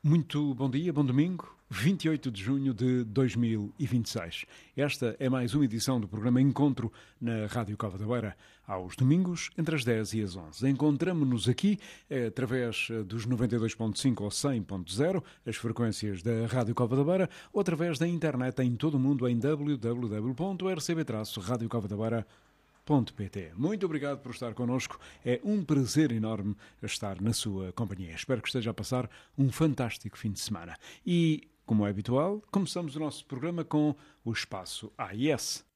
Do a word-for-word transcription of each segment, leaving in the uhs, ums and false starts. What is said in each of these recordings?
Muito bom dia, bom domingo, vinte e oito de junho de dois mil e vinte e seis. Esta é mais uma edição do programa Encontro na Rádio Cova da Beira, aos domingos, entre as dez e as onze. Encontramo-nos aqui eh, através dos noventa e dois ponto cinco ou cem ponto zero, as frequências da Rádio Cova da Beira, ou através da internet em todo o mundo em w w w ponto r c b traço radio cova da beira ponto p t. Muito obrigado por estar connosco. É um prazer enorme estar na sua companhia. Espero que esteja a passar um fantástico fim de semana. E, como é habitual, começamos o nosso programa com o espaço A I S.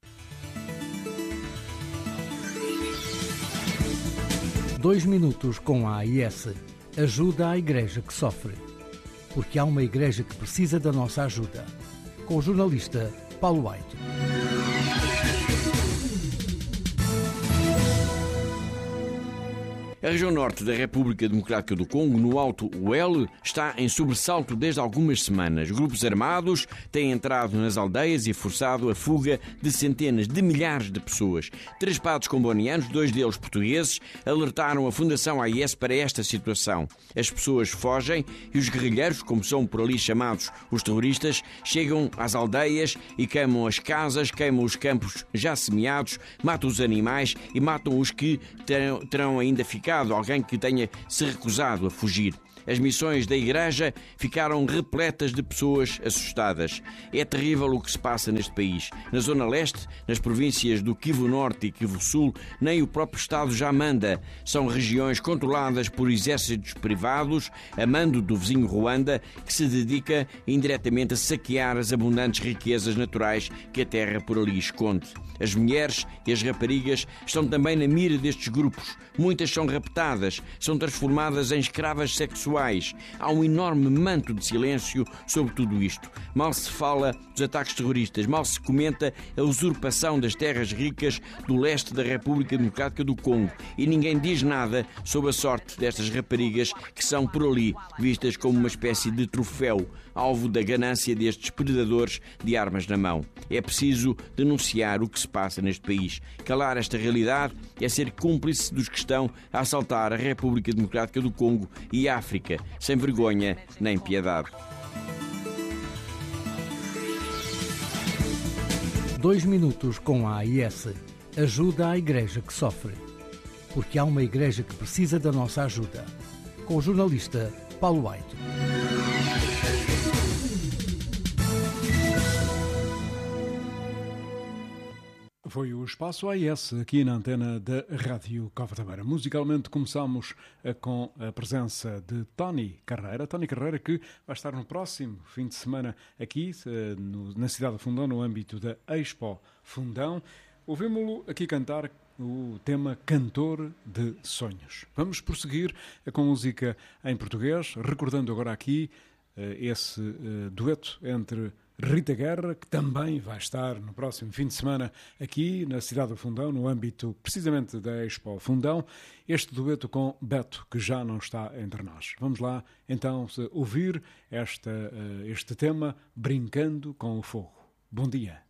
Dois minutos com a A I S. Ajuda à igreja que sofre. Porque há uma igreja que precisa da nossa ajuda. Com o jornalista Paulo White. A região norte da República Democrática do Congo, no Alto Uele, está em sobressalto desde algumas semanas. Grupos armados têm entrado nas aldeias e forçado a fuga de centenas de milhares de pessoas. Três padres combonianos, dois deles portugueses, alertaram a Fundação A I S para esta situação. As pessoas fogem e os guerrilheiros, como são por ali chamados os terroristas, chegam às aldeias e queimam as casas, queimam os campos já semeados, matam os animais e matam os que terão, terão ainda ficado, alguém que tenha se recusado a fugir. As missões da Igreja ficaram repletas de pessoas assustadas. É terrível o que se passa neste país. Na Zona Leste, nas províncias do Kivu Norte e Kivu Sul, nem o próprio Estado já manda. São regiões controladas por exércitos privados, a mando do vizinho Ruanda, que se dedica indiretamente a saquear as abundantes riquezas naturais que a terra por ali esconde. As mulheres e as raparigas estão também na mira destes grupos. Muitas são raptadas, são transformadas em escravas sexuais. Há um enorme manto de silêncio sobre tudo isto. Mal se fala dos ataques terroristas, mal se comenta a usurpação das terras ricas do leste da República Democrática do Congo e ninguém diz nada sobre a sorte destas raparigas que são por ali vistas como uma espécie de troféu, alvo da ganância destes predadores de armas na mão. É preciso denunciar o que se passa neste país. Calar esta realidade é ser cúmplice dos que estão a assaltar a República Democrática do Congo e a África, sem vergonha nem piedade. Dois minutos com a A I S. Ajuda à igreja que sofre. Porque há uma igreja que precisa da nossa ajuda. Com o jornalista Paulo White. Foi o Espaço A I S aqui na antena da Rádio Cova da Beira. Musicalmente começamos com a presença de Tony Carreira. Tony Carreira que vai estar no próximo fim de semana aqui na cidade de Fundão, no âmbito da Expo Fundão. Ouvimos-lo aqui cantar o tema Cantor de Sonhos. Vamos prosseguir com música em português, recordando agora aqui esse dueto entre Rita Guerra, que também vai estar no próximo fim de semana aqui na cidade do Fundão, no âmbito precisamente da Expo Fundão, este dueto com Beto, que já não está entre nós. Vamos lá então ouvir esta, este tema, Brincando com o Fogo. Bom dia.